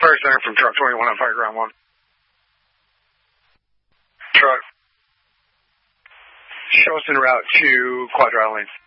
Fire center from truck 21 on fire ground 1. Truck. Show us en route to Quadrille Lane.